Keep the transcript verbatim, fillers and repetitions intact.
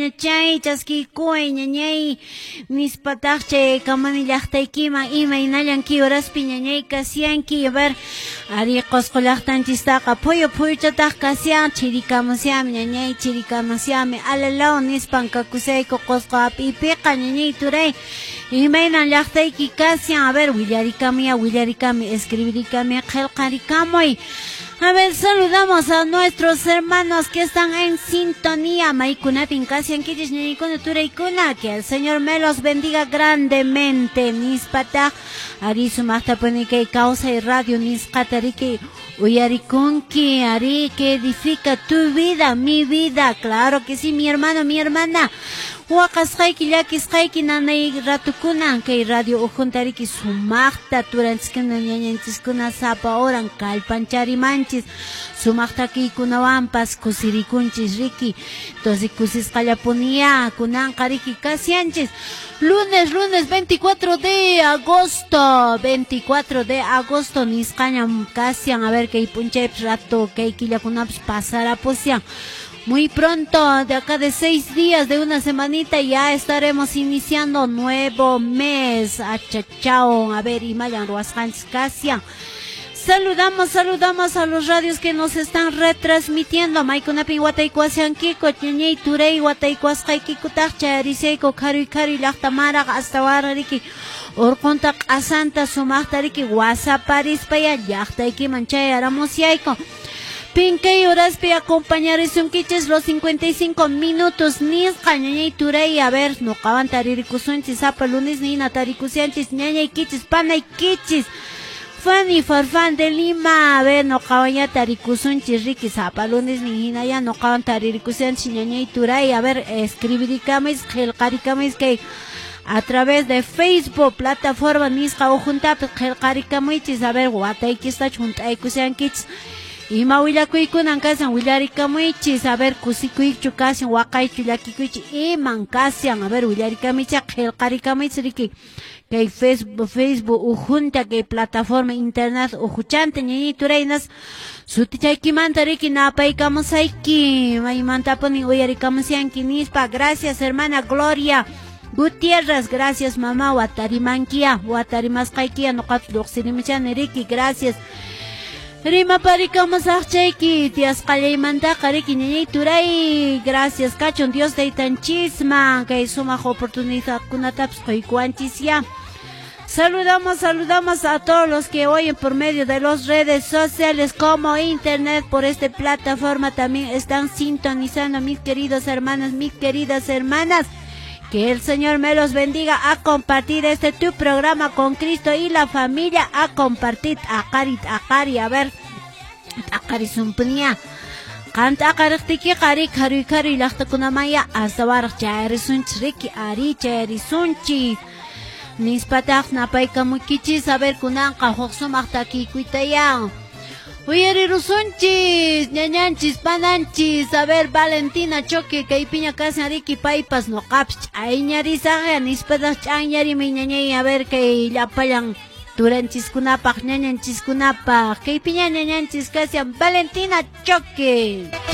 Chay chaskikuy ñañay nispataqchay kamani llaqtaykiman ima inayanki horaspi ñañay kasiyanki a ver ari qosqo llaqtanchistaqa phuyu phuyuchataq kasiyan chirikamusyami ñañay chirikamusyami alalaw nispan kakusayku qosqo apipiqa ñañay turay imaynan llaqtayki kasiyan a ver willarikamuya willarikami escribirikami qillqarikamuy. A ver, saludamos a nuestros hermanos que están en sintonía. Maikuna Pincasian Kitis Ninikuna Turaikuna. Que el Señor me los bendiga grandemente. Nispata Arisu Mahtapunike Causa y Radio Niscatariki Uyarikunki Ari que edifica tu vida, mi vida. Claro que sí, mi hermano, mi hermana. Huacasqayki llakisqayki nanay ratukuna kay radio ujuntariki sumaqta turanchikuna ñañanchiskuna sapa oran kallpancharimanchis sumaqta kiykunawanpas kusirikunchis riki tosi kusisqallapunía kunanqa riki kasianchis lunes lunes veinticuatro de agosto veinticuatro de agosto nisqañam kasian a ver kay punchaypis rato kay killakunapas pasarapusyan. Muy pronto, de acá de seis días, de una semanita, ya estaremos iniciando nuevo mes. Achachao, a ver, y Mayan Ruasjans Casia. Saludamos, saludamos a los radios que nos están retransmitiendo. Maikunapi Guataycuasian Kiko, Ñeñey Turey, Guataycuascay Kikutacha, Ariseiko, Kari Kari, Lachtamara, hasta Warariki. Orcontac Asanta, Sumachtariki, Guasaparis, Yachtaiki, Manchay, Aramusiaiko. Pinkei Horaspi acompañar un quiches los cincuenta y cinco minutos nisqa ñañay turay a ver no qaban taririkusunchis zapa lunes ni natarikusianchis ñañay quiches panay quiches Fanny Farfán de Lima a ver no qaban ya tarikusunchis riki zapa lunes ni hinaya no qaban taririkusianchis ñañay turay a ver escribirikamis qillqarikamis que a través de Facebook plataforma nisqa ujuntapis qillqarikamuichis a ver guataykista chuntaykusiankichis Ima willakuykunan kasan willarikamuichis, a ver kusikuychu kasan waqaychu llakikuychi iman kasan, a ver willarikamicha qillqarikamuichis riki kay Facebook, Facebook ujunta kay plataforma internet ujuchante ñañay turaynas sutichaykimanta riki napaykamusayki maymantapuni willarikamusianki nispa. Gracias hermana Gloria Gutiérrez, gracias mamá watarimankia watarimasqaykia nuqapi lluqsirimichani riki, gracias. Rima parikamos achayki, tias qallaymanta qariki ñañay turay, gracias cachon Dios de Itanchisma, que sumaq oportunidad kunataps qaykuanchis ya. Saludamos, saludamos a todos los que oyen por medio de las redes sociales como internet, por esta plataforma también están sintonizando mis queridos hermanos, mis queridas hermanas. Que el Señor me los bendiga a compartir este tu programa con Cristo y la familia, a compartir a Karit, a Kari, a ver, a Kari Sumpunia. Canta a Karitiki, Kari, Kari, Kari, Lachtakunamaya, a Zabar, Charisunch, Riki, Ari, Charisunchi. Nispatak, Napaika Mukichis, a ver, Kunanka, Hoxumachtaki, Kuitaya. Uyari rusunchis, ñañanchis, pananchis, a ver, Valentina Choque, que piña casi ariki paipas no caps, ay ñarizaje, nispadas ñari mi ñañay, a ver, que la payan turanchis kunapa, ñañanchis kunapa, que piña ñañanchis casi Valentina Choque.